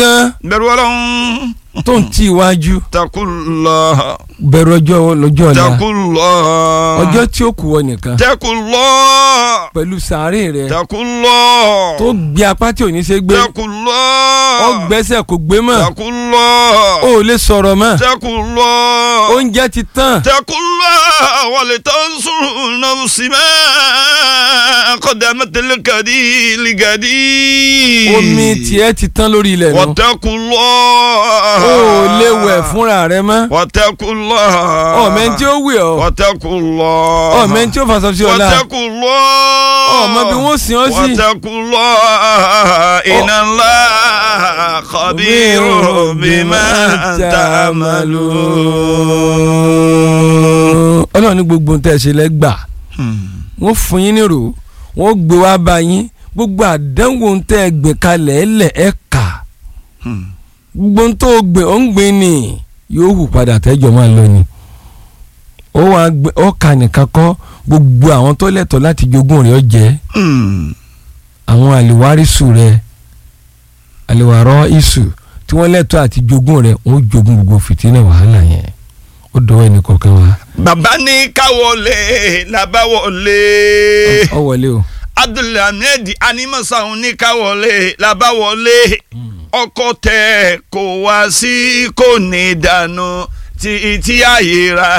bẹ̀rù Ọlọ́run tó ń ti iwájú takullah bẹ̀rù ọjọ́ ọ̀la takullah ọjọ́ tí ó kù wọ nìkan takullah pẹ̀lú sàárè rẹ̀ takullah tó gbé apá tí ò ní ṣe gbé takullah ó gbẹ́sẹ̀ kò gbé mọ́ takullah ó lè sọ̀rọ̀ mọ́ takullah oúnjẹ ti tán takullah wal tansur nafsi ma qaddamat ligadi omi tiẹ̀ ti tán lórí ilẹ̀ náà watakullah ó lè wẹ̀ fúnra rẹ̀ mọ́ watakullah ọ̀mẹ́ tí ó wẹ̀ ọ́ watakullah ọ̀mẹ́ tí ó fàṣọ sí ọ̀la watakullah ọmọ bí wọ́n sìn ọ́ sí. watakullah inna Allaha khabirun bima ta'malun. ọlọ́run ní gbogbo tẹ́ ẹ ṣe lẹ́gbà wọ́n fún yín nírò wọ́n gbé wá bá yín gbogbo àdánwò tẹ́ ẹ gbé kalẹ̀ ẹ̀lẹ̀ ẹ̀ kà gbogbo tó gbé ó ń gbé ni yóò hù padà tẹ́jọ́ máa lọ ni ó kà nìkan kọ́ gbogbo àwọn tó lẹ́tọ̀ọ́ láti jogún rẹ̀ ó jẹ́ àwọn àlìwárísù rẹ̀ àlìwárọ̀ ìsù tí wọ́n lẹ́tọ̀ọ́ àti jogún rẹ̀ wọ́n jogún gbogbo fìtínà wàhálà yẹn ó dọwọ́ ẹni kọ̀ọ̀kan wa. bàbá ní káwọlé làbáwọlé. ọ wọlé o. Abdulhamid animasan ní káwọlé làbáwọlé ọkọ tẹ kò wá sí kò ní dànù tí àyè ra